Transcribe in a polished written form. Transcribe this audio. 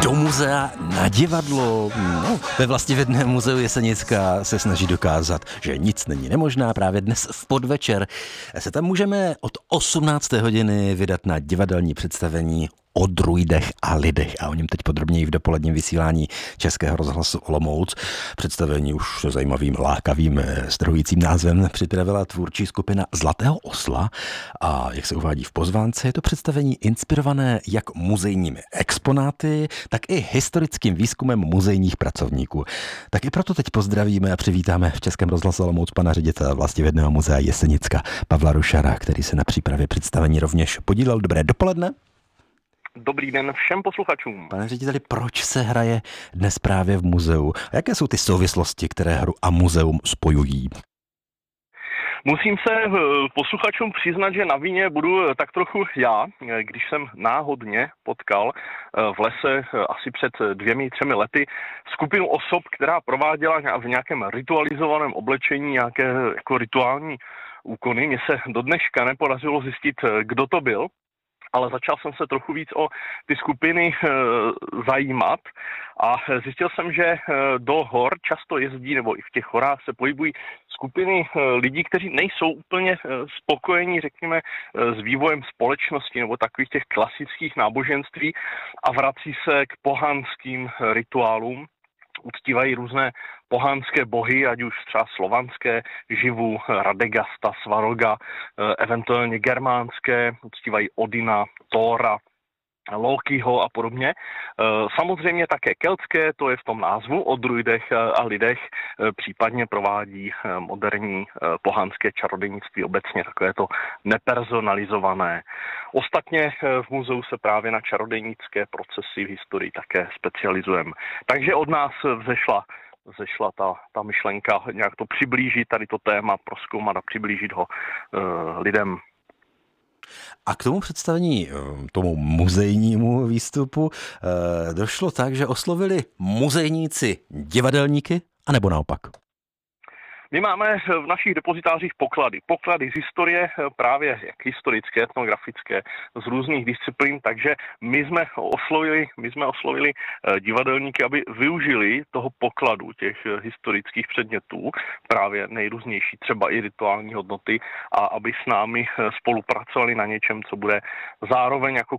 Do muzea, na divadlo. No, ve Vlastivědném muzeu Jesenicka se snaží dokázat, že nic není nemožná. Právě dnes v podvečer se tam můžeme od 18. hodiny vydat na divadelní představení o druidech a lidech. A o něm teď podrobněji v dopoledním vysílání Českého rozhlasu Olomouc. Představení už se zajímavým, lákavým, strhujícím názvem připravila tvůrčí skupina Zlatého osla. A jak se uvádí v pozvánce, je to představení inspirované jak muzejními exponáty, tak i historickým výzkumem muzejních pracovníků. Tak i proto teď pozdravíme a přivítáme v Českém rozhlasu Olomouc pana ředitele Vlastivědného muzea Jesenicka Pavla Rušara, který se na přípravě představení rovněž podílel. Dobré dopoledne. Dobrý den všem posluchačům. Pane řediteli, proč se hraje dnes právě v muzeu? A jaké jsou ty souvislosti, které hru a muzeum spojují? Musím se posluchačům přiznat, že na vině budu tak trochu já, když jsem náhodně potkal v lese asi před 2-3 lety skupinu osob, která prováděla v nějakém ritualizovaném oblečení nějaké jako rituální úkony. Mně se do dneška nepodařilo zjistit, kdo to byl, ale začal jsem se trochu víc o ty skupiny zajímat a zjistil jsem, že do hor často jezdí, nebo i v těch horách se pohybují skupiny lidí, kteří nejsou úplně spokojení, řekněme, s vývojem společnosti nebo takových těch klasických náboženství a vrací se k pohanským rituálům. Uctívají různé pohanské bohy, ať už třeba slovanské, Živu, Radegasta, Svaroga, eventuálně germánské, uctívají Odina, Thora, Lokiho a podobně. Samozřejmě také keltské, to je v tom názvu, o druidech a lidech, případně provádí moderní pohanské čarodějnictví obecně, takové to nepersonalizované. Ostatně v muzeu se právě na čarodějnické procesy v historii také specializujeme. Takže od nás vzešla ta myšlenka nějak to přiblížit, tady to téma prozkoumat a přiblížit ho lidem. A k tomu představení, tomu muzejnímu výstupu, došlo tak, že oslovili muzejníci divadelníky, anebo naopak? My máme v našich depozitářích poklady z historie, právě jak historické, etnografické, z různých disciplín, takže my jsme oslovili divadelníky, aby využili toho pokladu těch historických předmětů, právě nejrůznější, třeba i rituální hodnoty, a aby s námi spolupracovali na něčem, co bude zároveň jako